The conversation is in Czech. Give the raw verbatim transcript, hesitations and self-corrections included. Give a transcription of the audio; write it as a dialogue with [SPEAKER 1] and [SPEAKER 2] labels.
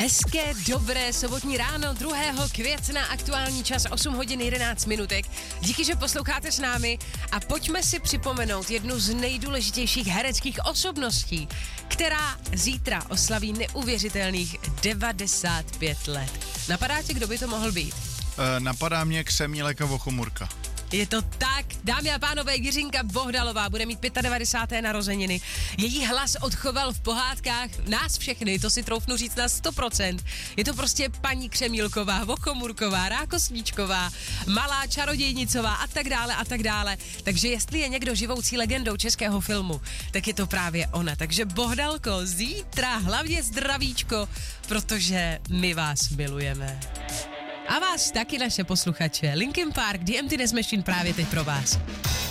[SPEAKER 1] Hezké, dobré sobotní ráno, druhého května, aktuální čas osm hodin jedenáct minutek. Díky, že posloucháte s námi a pojďme si připomenout jednu z nejdůležitějších hereckých osobností, která zítra oslaví neuvěřitelných devadesát pět let. Napadá tě, kdo by to mohl být?
[SPEAKER 2] E, napadá mě Křemílek a Vochomurka.
[SPEAKER 1] Je to tak, dámy a pánové, Jiřinka Bohdalová bude mít devadesáté páté narozeniny. Její hlas odchoval v pohádkách nás všechny, to si troufnu říct na sto procent. Je to prostě paní Křemílková, Vochomurková, Rákosníčková, malá čarodějnicová a tak dále a tak dále. Takže jestli je někdo živoucí legendou českého filmu, tak je to právě ona. Takže Bohdalko, zítra hlavně zdravíčko, protože my vás milujeme. A vás taky, naše posluchače. Linkin Park, The Emptiness Machine právě teď pro vás.